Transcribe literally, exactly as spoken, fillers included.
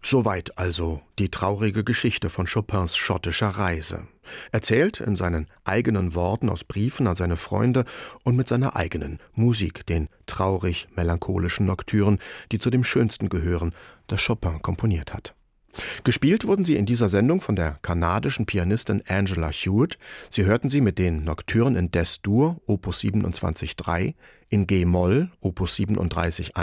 Soweit also die traurige Geschichte von Chopins schottischer Reise. Erzählt in seinen eigenen Worten aus Briefen an seine Freunde und mit seiner eigenen Musik, den traurig-melancholischen Noktüren, die zu dem Schönsten gehören, das Chopin komponiert hat. Gespielt wurden sie in dieser Sendung von der kanadischen Pianistin Angela Hewitt. Sie hörten sie mit den Nocturnen in Des-Dur, Opus siebenundzwanzig Nummer drei, in G-Moll, Opus siebenunddreißig